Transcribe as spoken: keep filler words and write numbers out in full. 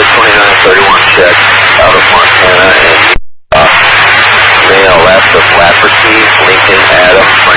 twenty-nine thirty-one check out of Montana, and uh, male left of Lafferty, Lincoln, Adams,